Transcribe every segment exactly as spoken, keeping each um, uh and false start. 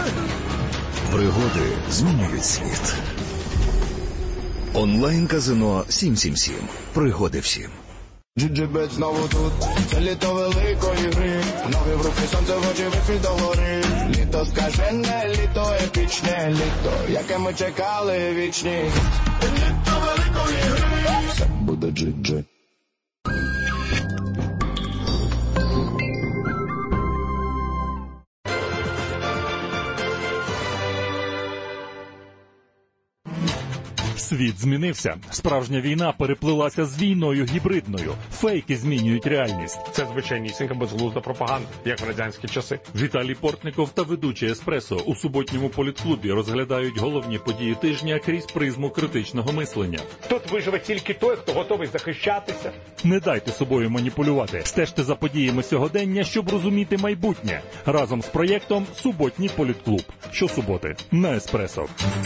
Пригоди змінюють світ. Онлайн-казино сім сім сім. Пригоди всім. Джиджибет знову тут, це літо великої гри. Ноги в руки, сонце в очі, вихід до гори. Літо скажене, літо епічне, літо, яке ми чекали вічні. Літо великої гри. Це буде джиджи. Світ змінився. Справжня війна переплилася з війною гібридною. Фейки змінюють реальність. Це звичайнісінька безглузда пропаганда, як в радянські часи. Віталій Портников та ведучий «Еспресо» у суботньому політклубі розглядають головні події тижня крізь призму критичного мислення. Тут виживе тільки той, хто готовий захищатися. Не дайте собою маніпулювати. Стежте за подіями сьогодення, щоб розуміти майбутнє. Разом з проєктом «Суботній політклуб». Щосуботи на «Еспресо».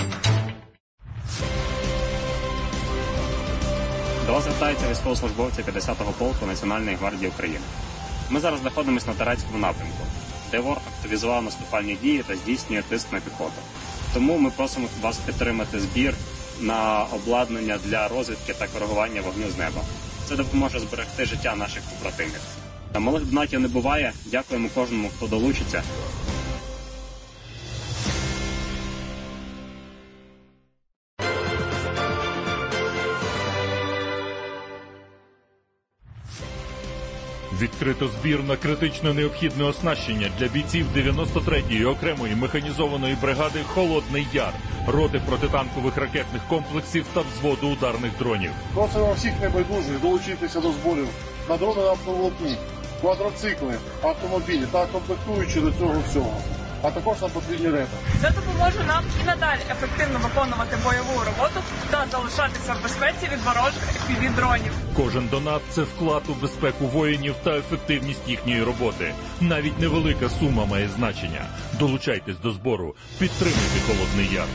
До вас звертаються військовослужбовці п'ятдесятого полку Національної гвардії України. Ми зараз знаходимося на Торецькому напрямку, де ворог активізував наступальні дії та здійснює тиск на піхоту. Тому ми просимо вас підтримати збір на обладнання для розвідки та коригування вогню з неба. Це допоможе зберегти життя наших побратимів. Та малих донатів не буває. Дякуємо кожному, хто долучиться. Відкрито збір на критично необхідне оснащення для бійців дев'яносто третьої окремої механізованої бригади «Холодний Яр», роти протитанкових ракетних комплексів та взводу ударних дронів. Просимо всіх небайдужих долучитися до зборів на дрони автоволокні, квадроцикли, автомобілі та комплектуючі до цього всього. А також нам потрібні репи. Це допоможе нам і надалі ефективно виконувати бойову роботу та залишатися в безпеці від ворожих еф пі ві-дронів. Кожен донат – це вклад у безпеку воїнів та ефективність їхньої роботи. Навіть невелика сума має значення. Долучайтесь до збору. Підтримуйте «Холодний Яр».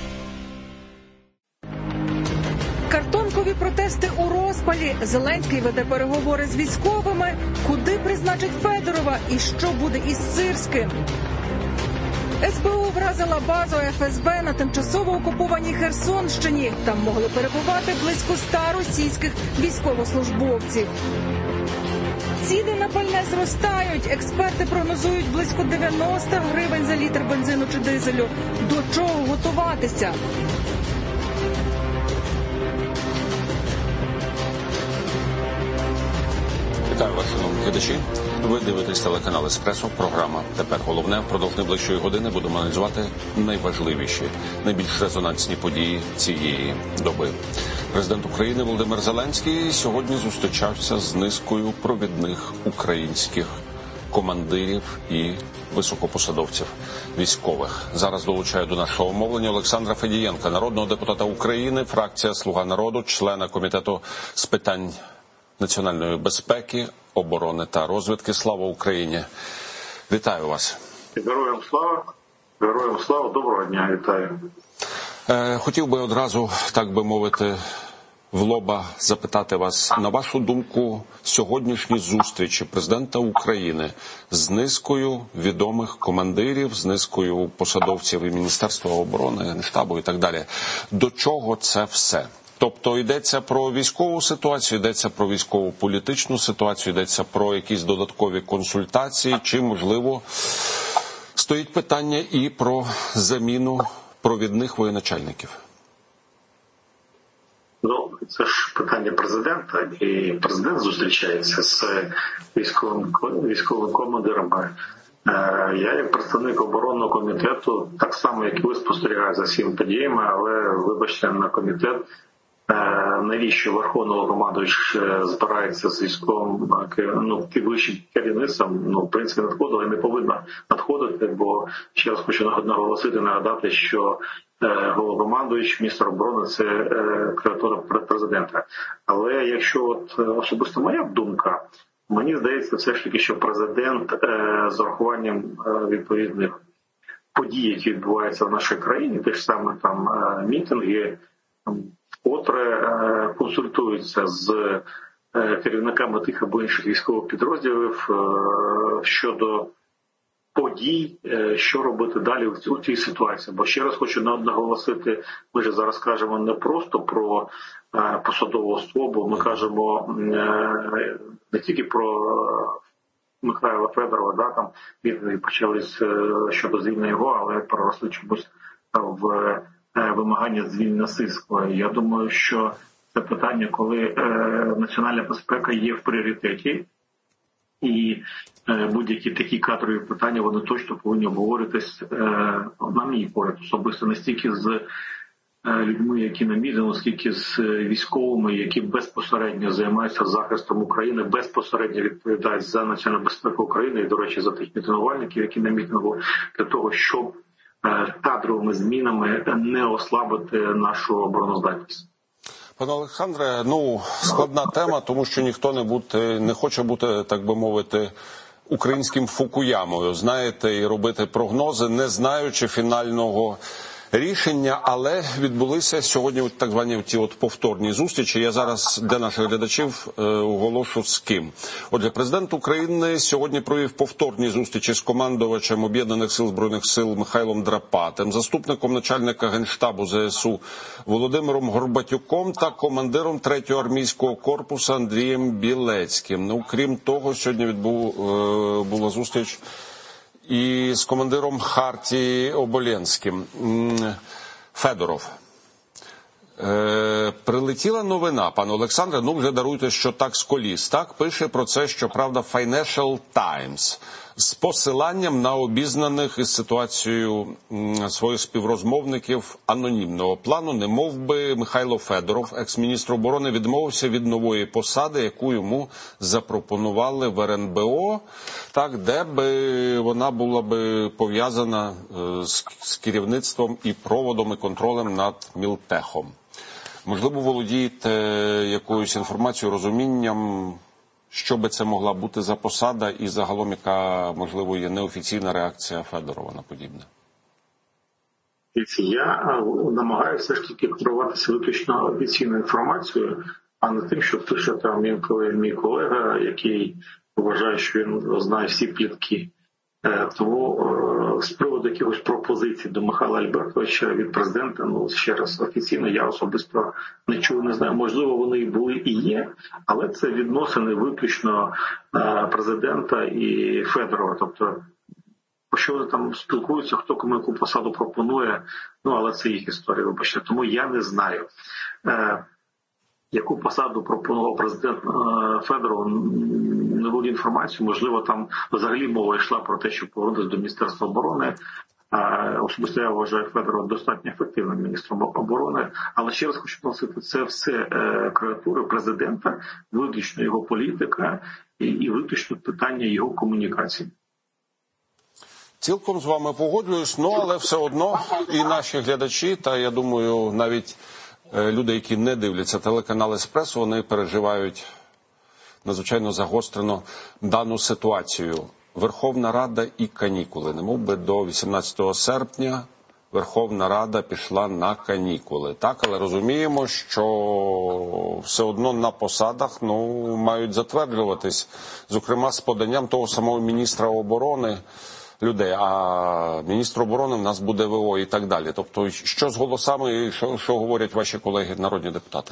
Картонкові протести у розпалі. Зеленський веде переговори з військовими. Куди призначить Федорова і що буде із Сирським? ес бе у вразила базу еф ес бе на тимчасово окупованій Херсонщині. Там могли перебувати близько ста російських військовослужбовців. Ціни на пальне зростають. Експерти прогнозують близько дев'яносто гривень за літр бензину чи дизелю. До чого готуватися? Вітаю вас, шановні глядачі. Ви дивитесь телеканал «Еспресо». Програма «Тепер головне». Впродовж найближчої години будемо аналізувати найважливіші, найбільш резонансні події цієї доби. Президент України Володимир Зеленський сьогодні зустрічався з низкою провідних українських командирів і високопосадовців військових. Зараз долучаю до нашого мовлення Олександра Федієнка, народного депутата України, фракція «Слуга народу», члена Комітету з питань національної безпеки, оборони та розвідки. Слава Україні! Вітаю вас! Героям слава! Героям слава! Доброго дня! Вітаю! Е, хотів би одразу, так би мовити, в лоба запитати вас, на вашу думку, сьогоднішні зустрічі президента України з низкою відомих командирів, з низкою посадовців і Міністерства оборони, Генштабу і так далі, до чого це все? Тобто йдеться про військову ситуацію, йдеться про військову політичну ситуацію, йдеться про якісь додаткові консультації, чи, можливо, стоїть питання і про заміну провідних воєначальників? Ну, це ж питання президента, і президент зустрічається з військовими, військовими командирами. Я, як представник оборонного комітету, так само, як і ви, спостерігаю за всіма подіями, але, вибачте, на комітет, навіщо Верховний Головнокомандувач збирається з військовим, ну, вищим керівництвом, ну, в принципі, надходило і не повинно надходити, бо ще раз хочу наголосити, нагадати, що Головнокомандувач, міністр оборони – це креатура президента. Але якщо от особисто моя думка, мені здається все ж таки, що президент з урахуванням відповідних подій, які відбуваються в нашій країні, те ж саме там мітинги, котре консультуються з керівниками тих або інших військових підрозділів щодо подій, що робити далі у цій ситуації. Бо ще раз хочу наголосити, ми ж зараз кажемо не просто про посадову особу, ми кажемо не тільки про Михайла Федорова, да, там відповіді почались щодо звільнення його, але переросли чомусь в вимагання звільнення Сирського. Я думаю, що це питання, коли національна безпека є в пріоритеті, і будь-які такі кадрові питання, вони точно повинні обговоритись, на мій погляд, особисто не стільки з людьми, які на місці, скільки з військовими, які безпосередньо займаються захистом України, безпосередньо відповідають за національну безпеку України і, до речі, за тих мітингувальників, які на мітингу, для того, щоб кадровими змінами не ослабити нашу обороноздатність. Пане Олександре, ну, складна тема, тому що ніхто не, бути, не хоче бути, так би мовити, українським Фукуямою, знаєте, і робити прогнози, не знаючи фінального рішення, але відбулися сьогодні так звані ті от повторні зустрічі. Я зараз для наших глядачів е, оголошу з ким. Отже, президент України сьогодні провів повторні зустрічі з командувачем Об'єднаних сил Збройних сил Михайлом Драпатим, заступником начальника Генштабу ЗСУ Володимиром Горбатюком та командиром третього армійського корпусу Андрієм Білецьким. Ну, крім того, сьогодні відбув, е, була зустріч і з командиром Хартії Оболенським. Федоров. Е, прилетіла новина, пане Олександре, ну вже даруйте, що так з коліс. Так, пише про це, щоправда, Financial Times. З посиланням на обізнаних із ситуацією своїх співрозмовників анонімного плану, немов би Михайло Федоров, екс-міністр оборони, відмовився від нової посади, яку йому запропонували в ер ен бе о, так, де би вона була би пов'язана з, з керівництвом і проводом і контролем над Мілтехом. Можливо, володієте якоюсь інформацією, розумінням, що би це могла бути за посада і загалом, яка, можливо, є неофіційна реакція Федорова на подібне? Я намагаюся ж таки керуватися виключно офіційною інформацією, а не тим, що пише там мій колега, який вважає, що він знає всі плітки. Тому з приводу якихось пропозицій до Михайла Альбертовича від президента, ну, ще раз, офіційно я особисто не чув, не знаю, можливо, вони і були і є, але це відносини виключно президента і Федорова, тобто, що вони там спілкуються, хто кому яку посаду пропонує, ну, але це їх історія, вибачте, тому я не знаю. Яку посаду пропонував президент Федоров, не було інформації. Можливо, там взагалі мова йшла про те, щоб повернутися до Міністерства оборони. Особисто я вважаю Федорова достатньо ефективним міністром оборони. Але ще раз хочу наголосити, це все креатури президента, виключно його політика і виключно питання його комунікації. Цілком з вами погоджуюсь, ну але все одно і наші глядачі, та я думаю, навіть люди, які не дивляться телеканал «Еспресо», вони переживають надзвичайно загострено дану ситуацію. Верховна Рада і канікули. Немов би до вісімнадцятого серпня Верховна Рада пішла на канікули. Так, але розуміємо, що все одно на посадах, ну, мають затверджуватись, зокрема з поданням того самого міністра оборони, людей, а міністр оборони в нас буде ве о і так далі. Тобто, що з голосами, що, що говорять ваші колеги, народні депутати?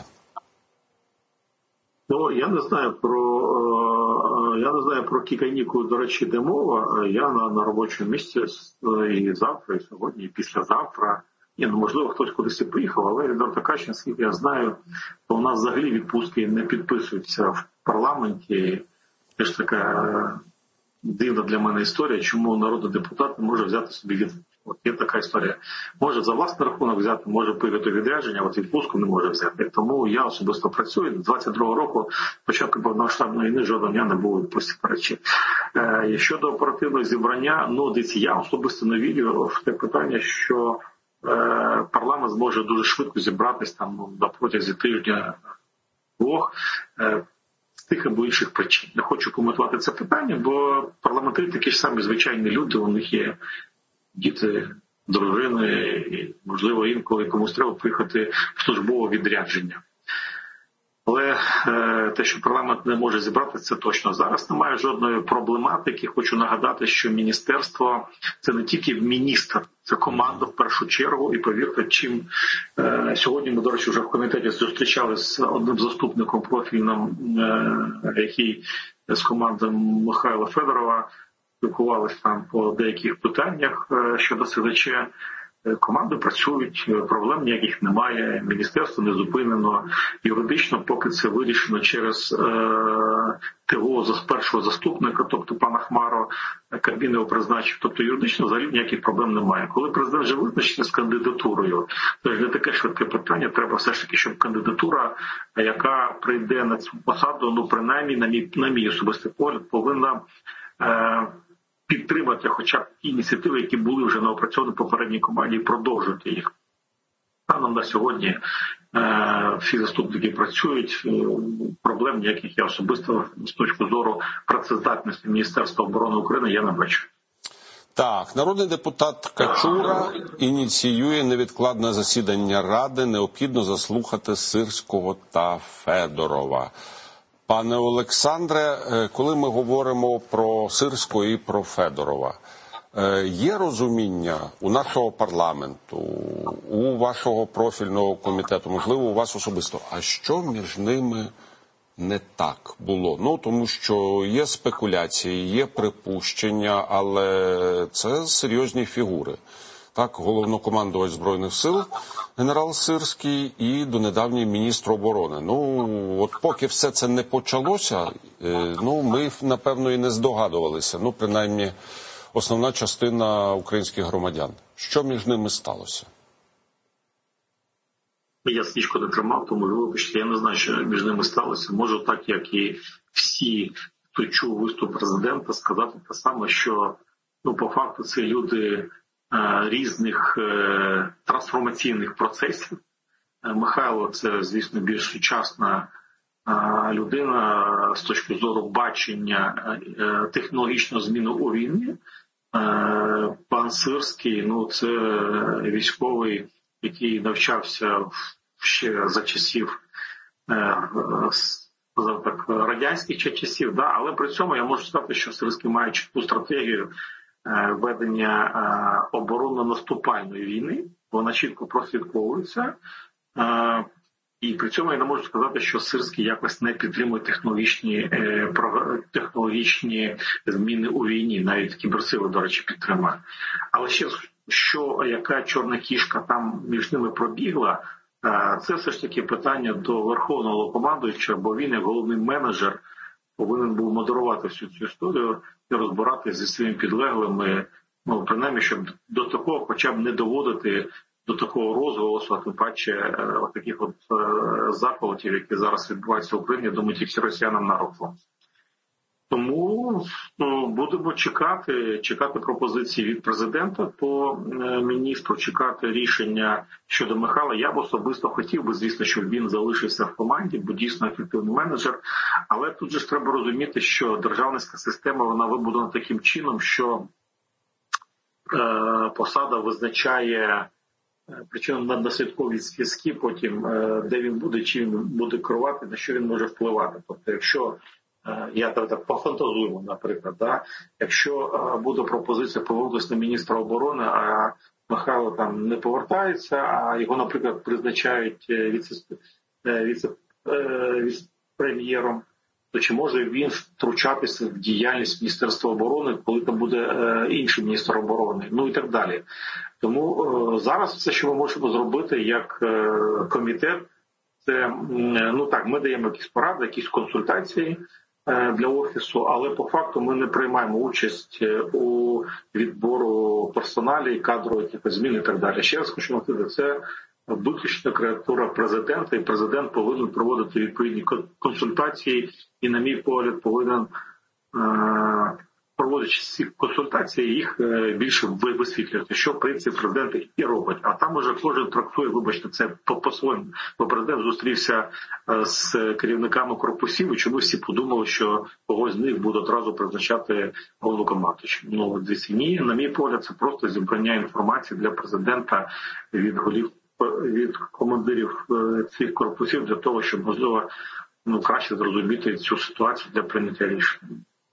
Ну, я не знаю про я не знаю про які канікули, до речі, йде мова. Я на, на робочому місці і завтра, і сьогодні, і післязавтра. Ні, ну, можливо, хтось кудись і поїхав, але відверто кажучи, наскільки я знаю, то у нас взагалі відпустки не підписуються в парламенті. Це ж така дивна для мене історія, чому народний депутат не може взяти собі відпустку. От є така історія. Може за власний рахунок взяти, може поїхати відрядження, а от відпустку не може взяти. Тому я особисто працюю. З двадцять другого року, початку повномасштабної війни, жодного дня не було відпустки речі. Е, щодо оперативного зібрання, ну, дивіться, я особисто не вірю в те питання, що е, парламент зможе дуже швидко зібратись там на протязі тижня-двох. Е, з тих або інших причин. Не хочу коментувати це питання, бо парламентарі такі ж самі звичайні люди, у них є діти, дружини, і, можливо, інколи комусь треба поїхати в службове відрядження. Але е, те, що парламент не може зібрати, це точно. Зараз немає жодної проблематики. Хочу нагадати, що міністерство – це не тільки міністр, це команда в першу чергу. І повірте, чим е, сьогодні ми, до речі, вже в комітеті зустрічалися з одним заступником профільним, е, який з команди Михайла Федорова, спілкувалися там по деяких питаннях е, щодо СЗЧ. Команди працюють, проблем ніяких немає, міністерство не зупинено. Юридично, поки це вирішено через е, ТО з першого заступника, тобто пана Хмаро, Кабмін його призначив. Тобто юридично взагалі ніяких проблем немає. Коли президент вже визначений з кандидатурою, це ж не таке швидке питання, треба все ж таки, щоб кандидатура, яка прийде на цю посаду, ну принаймні, на мій, на мій особистий погляд, повинна е, підтримати хоча б ті ініціативи, які були вже наопрацьовані в попередній команді, і продовжувати їх. Станом на сьогодні е, всі заступники працюють, е, проблем ніяких я особисто з точки зору працездатності Міністерства оборони України я не бачу. Так, народний депутат Качура ініціює невідкладне засідання Ради, необхідно заслухати Сирського та Федорова. Пане Олександре, коли ми говоримо про Сирського і про Федорова, є розуміння у нашого парламенту, у вашого профільного комітету, можливо, у вас особисто, а що між ними не так було? Ну, тому що є спекуляції, є припущення, але це серйозні фігури. Так, головнокомандувач Збройних сил генерал Сирський і донедавній міністр оборони. Ну, от поки все це не почалося, ну, ми, напевно, і не здогадувалися. Ну, принаймні, основна частина українських громадян. Що між ними сталося? Я свічку не тримав, тому, вибачте, я не знаю, що між ними сталося. Можу так, як і всі, хто чув виступ президента, сказати те саме, що, ну, по факту, це люди різних е, трансформаційних процесів. Михайло – це, звісно, більш сучасна е, людина з точки зору бачення е, технологічної зміни у війні. Е, пан Сирський, ну, це військовий, який навчався ще за часів е, так, радянських часів, да? Але при цьому я можу сказати, що Сирський має чітку стратегію ведення оборонно-наступальної війни, вона чітко прослідковується. І при цьому я не можу сказати, що Сирський якось не підтримує технологічні, технологічні зміни у війні, навіть кіберсили, до речі, підтримує. Але ще, що, яка чорна кішка там між ними пробігла, це все ж таки питання до верховного головнокомандуючого, бо він, як головний менеджер, повинен був модерувати всю цю історію і розбиратися зі своїми підлеглими, ну, принаймні, щоб до такого хоча б не доводити до такого розголосу, а тим паче от таких от заколотів, які зараз відбуваються в Україні, думаю, тільки росіянам на руку. Тому ну, будемо чекати, чекати пропозиції від президента по міністру, чекати рішення щодо Михайла. Я б особисто хотів би, звісно, щоб він залишився в команді, бо дійсно ефективний менеджер. Але тут же ж треба розуміти, що державницька система, вона вибудована таким чином, що е, посада визначає, причому на наслідкові зв'язки потім, де він буде, чим він буде керувати, на що він може впливати. Тобто, якщо я так, так пофантазуємо, наприклад, да? Якщо буде пропозиція повернутися на міністра оборони, а Михайло там не повертається, а його, наприклад, призначають віце-прем'єром, то чи може він втручатися в діяльність Міністерства оборони, коли там буде інший міністр оборони, ну і так далі. Тому зараз все, що ми можемо зробити як комітет, це, ну так, ми даємо якісь поради, якісь консультації для офісу, але по факту ми не приймаємо участь у відбору персоналі, кадрових змін і так далі. Ще раз хочу нагадати, це виключно креатура президента, і президент повинен проводити відповідні консультації і, на мій погляд, повинен, проводячи ці консультації, їх більше висвітлювати, що, в принципі, президент і робить. А там уже кожен трактує, вибачте, це по-своєму. Бо президент зустрівся з керівниками корпусів, і чому всі подумали, що когось з них буде одразу призначати головнокомандуючим. Ну, дивіться, ні, на мій погляд, це просто зібрання інформації для президента від голів від командирів цих корпусів для того, щоб, можливо, ну, краще зрозуміти цю ситуацію для прийняття рішень.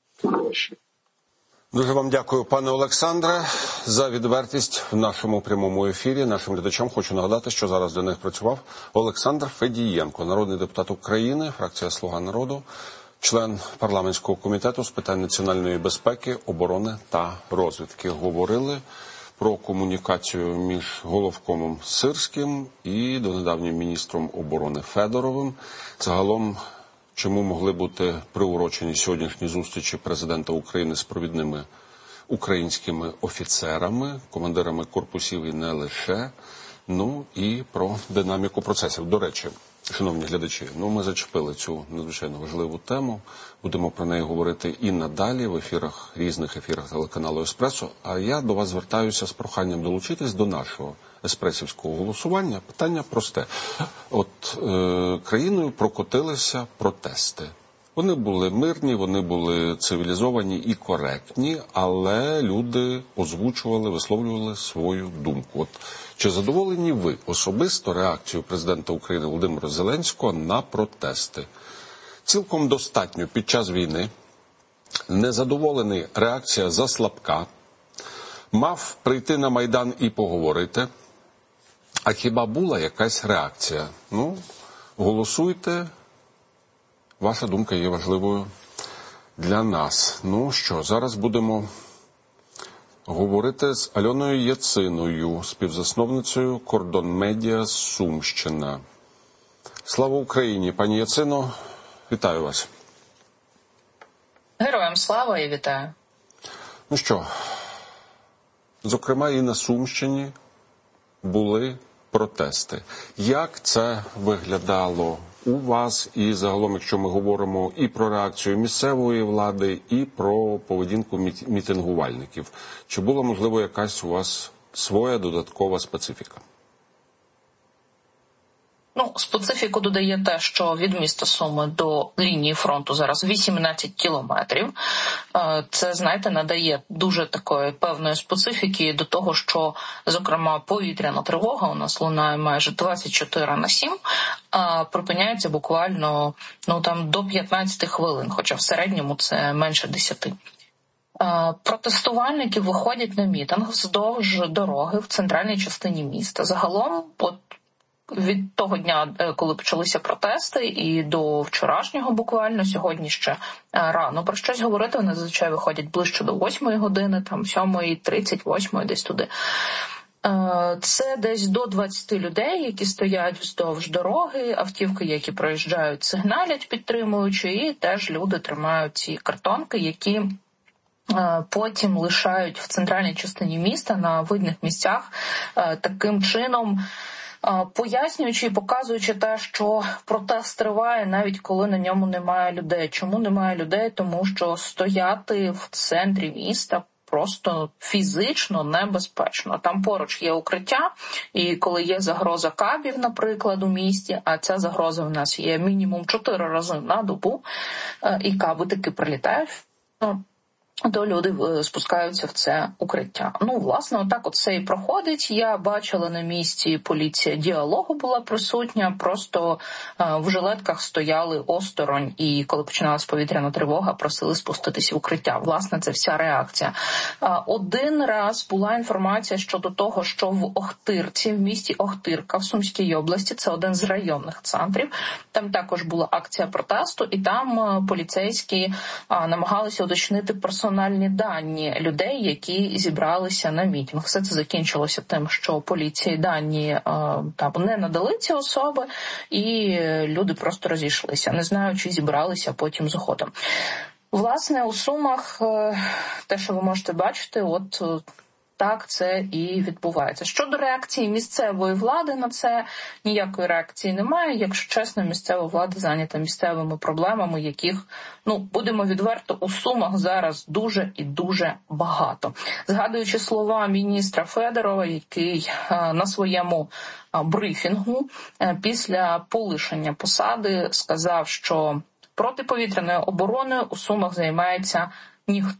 Дуже вам дякую, пане Олександре, за відвертість в нашому прямому ефірі. Нашим глядачам хочу нагадати, що зараз для них працював Олександр Федієнко, народний депутат України, фракція «Слуга народу», член парламентського комітету з питань національної безпеки, оборони та розвідки. Говорили про комунікацію між головкомом Сирським і донедавнім міністром оборони Федоровим. Загалом, чому могли бути приурочені сьогоднішні зустрічі президента України з провідними українськими офіцерами, командирами корпусів і не лише, ну і про динаміку процесів. До речі, шановні глядачі, ну ми зачепили цю надзвичайно важливу тему, будемо про неї говорити і надалі в ефірах, різних ефірах телеканалу «Еспресо», а я до вас звертаюся з проханням долучитись до нашого еспресівського голосування. Питання просте. От е, країною прокотилися протести. Вони були мирні, вони були цивілізовані і коректні, але люди озвучували, висловлювали свою думку. От чи задоволені ви особисто реакцією президента України Володимира Зеленського на протести? Цілком достатньо під час війни, незадоволений, реакція заслабка, мав прийти на Майдан і поговорити. А хіба була якась реакція? Ну, голосуйте. Ваша думка є важливою для нас. Ну що, зараз будемо говорити з Альоною Яциною, співзасновницею «Кордон Медіа» Сумщина. Слава Україні! Пані Яцино, вітаю вас. Героям слава і вітаю. Ну що, зокрема і на Сумщині були протести. Як це виглядало у вас і загалом, якщо ми говоримо і про реакцію місцевої влади, і про поведінку мітингувальників? Чи була, можливо, якась у вас своя додаткова специфіка? Ну, специфіку додає те, що від міста Суми до лінії фронту зараз вісімнадцять кілометрів. Це, знаєте, надає дуже такої певної специфіки до того, що, зокрема, повітряна тривога у нас лунає майже двадцять чотири на сім, а припиняється буквально, ну, там, до п'ятнадцяти хвилин, хоча в середньому це менше десяти. Протестувальники виходять на мітинг вздовж дороги в центральній частині міста. Загалом, от, від того дня, коли почалися протести, і до вчорашнього буквально, сьогодні ще рано про щось говорити, вони зазвичай виходять ближче до восьмої години, там сьомої тридцять, восьмої десь туди. Це десь до двадцяти людей, які стоять вздовж дороги, автівки, які проїжджають, сигналять підтримуючи, і теж люди тримають ці картонки, які потім лишають в центральній частині міста на видних місцях, таким чином пояснюючи і показуючи те, що протест триває, навіть коли на ньому немає людей. Чому немає людей? Тому що стояти в центрі міста просто фізично небезпечно. Там поруч є укриття, і коли є загроза кабів, наприклад, у місті, а ця загроза в нас є мінімум чотири рази на добу, і каби таки прилітають, то люди спускаються в це укриття. Ну, власне, отак от це і проходить. Я бачила на місці, поліція діалогу була присутня, просто в жилетках стояли осторонь, і коли починалась повітряна тривога, просили спуститися в укриття. Власне, це вся реакція. Один раз була інформація щодо того, що в Охтирці, в місті Охтирка, в Сумській області, це один з районних центрів, там також була акція протесту, і там поліцейські намагалися уточнити персональні дані людей, які зібралися на мітинг. Все це закінчилося тим, що поліції дані там не надали ці особи, і люди просто розійшлися, не знаю, чи зібралися потім згодом. Власне, у Сумах те, що ви можете бачити, от так це і відбувається. Щодо реакції місцевої влади на це, ніякої реакції немає. Якщо чесно, місцева влада зайнята місцевими проблемами, яких, ну, будемо відверто, у Сумах зараз дуже і дуже багато. Згадуючи слова міністра Федорова, який на своєму брифінгу після полишення посади сказав, що протиповітряною обороною у Сумах займається ніхто.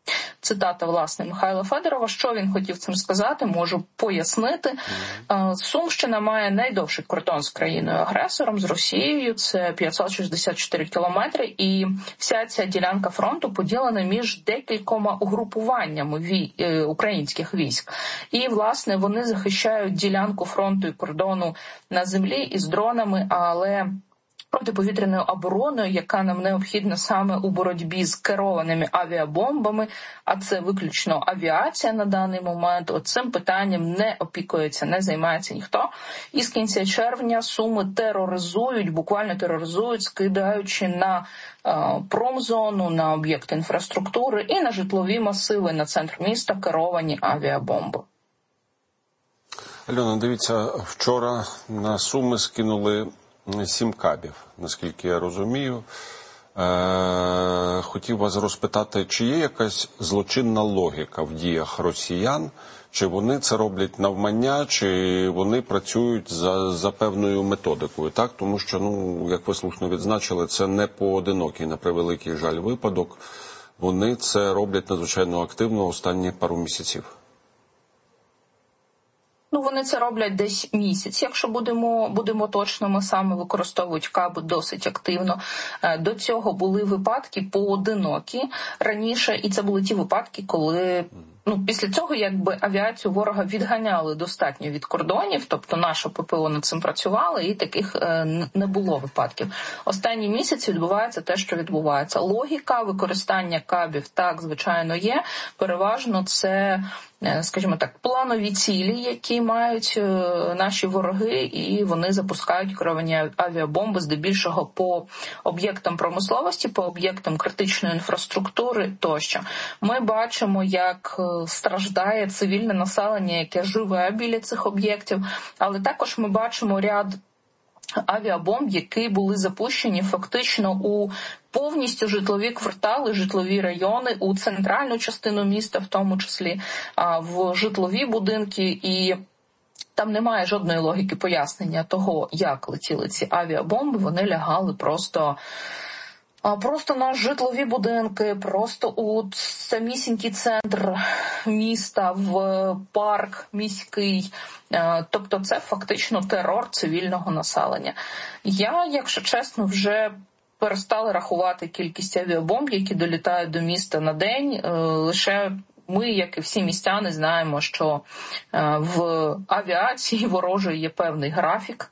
Цитата, власне, Михайла Федорова. Що він хотів цим сказати, можу пояснити. Сумщина має найдовший кордон з країною-агресором, з Росією, це п'ятсот шістдесят чотири кілометри, і вся ця ділянка фронту поділена між декількома угрупуваннями вій... українських військ. І, власне, вони захищають ділянку фронту і кордону на землі із дронами, але протиповітряною обороною, яка нам необхідна саме у боротьбі з керованими авіабомбами, а це виключно авіація на даний момент. От цим питанням не опікується, не займається ніхто. І з кінця червня Суми тероризують, буквально тероризують, скидаючи на е, промзону, на об'єкти інфраструктури і на житлові масиви, на центр міста керовані авіабомби. Альона, дивіться, вчора на Суми скинули сім кабів, наскільки я розумію. Е, хотів вас розпитати, чи є якась злочинна логіка в діях росіян, чи вони це роблять навмання, чи вони працюють за, за певною методикою, так? Тому що, ну, як ви слушно відзначили, це не поодинокий, на превеликий жаль, випадок. Вони це роблять надзвичайно активно останні пару місяців. Ну, вони це роблять десь місяць, якщо будемо, будемо точними, саме використовують каби досить активно. До цього були випадки поодинокі раніше, і це були ті випадки, коли... Ну, після цього, якби, авіацію ворога відганяли достатньо від кордонів, тобто наша ППО над цим працювала, і таких е, не було випадків. Останні місяці відбувається те, що відбувається. Логіка використання кабів, так, звичайно, є. Переважно це, е, скажімо так, планові цілі, які мають е, наші вороги, і вони запускають керовані авіабомби здебільшого по об'єктам промисловості, по об'єктам критичної інфраструктури тощо. Ми бачимо, як страждає цивільне населення, яке живе біля цих об'єктів, але також ми бачимо ряд авіабомб, які були запущені фактично у повністю житлові квартали, житлові райони, у центральну частину міста в тому числі, в житлові будинки, і там немає жодної логіки пояснення того, як летіли ці авіабомби, вони лягали просто... Просто на житлові будинки, просто у самісінький центр міста, в парк міський. Тобто це фактично терор цивільного населення. Я, якщо чесно, вже перестала рахувати кількість авіабомб, які долітають до міста на день. Лише ми, як і всі містяни, знаємо, що в авіації ворожої є певний графік.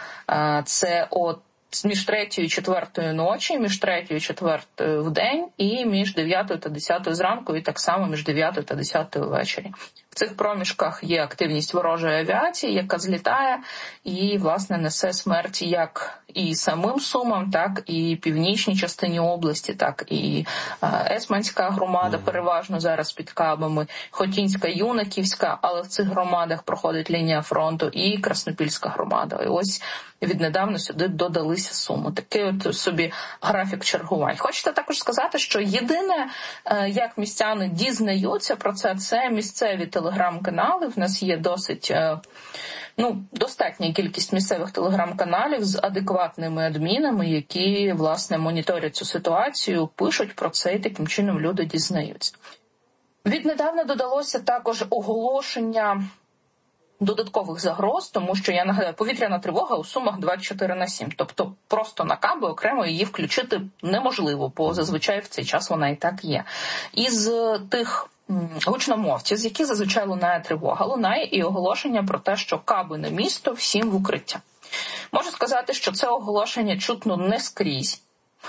Це от між третьою і четвертою ночі, між третьою і четвертою в день, і між дев'ятою та десятою зранку, і так само між дев'ятою та десятою ввечері. В цих проміжках є активність ворожої авіації, яка злітає і, власне, несе смерть як і самим Сумам, так і північній частині області, так і Есманська громада переважно зараз під кабами, Хотінська, Юнаківська, але в цих громадах проходить лінія фронту, і Краснопільська громада. І ось віднедавна сюди додалися Суми. Такий от собі графік чергувань. Хочете також сказати, що єдине, як містяни дізнаються про це, це місцеві телеграм-канали. В нас є досить, ну, достатня кількість місцевих телеграм-каналів з адекватними адмінами, які, власне, моніторять цю ситуацію, пишуть про це, і таким чином люди дізнаються. Віднедавна додалося також оголошення додаткових загроз, тому що, я нагадаю, повітряна тривога у Сумах двадцять чотири на сім. Тобто просто на каби окремо її включити неможливо, бо зазвичай в цей час вона і так є. Із тих гучномовців, з яких зазвичай лунає тривога, лунає і оголошення про те, що каби на місто, всім в укриття. Можу сказати, що це оголошення чутно не скрізь.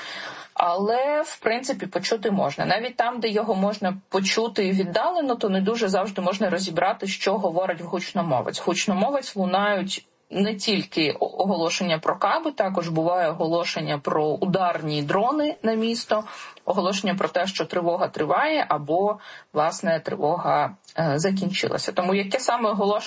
Але, в принципі, почути можна. Навіть там, де його можна почути віддалено, то не дуже завжди можна розібрати, що говорить гучномовець. Гучномовець лунають не тільки оголошення про каби, також буває оголошення про ударні дрони на місто, оголошення про те, що тривога триває, або, власне, тривога е, закінчилася. Тому яке саме оголошення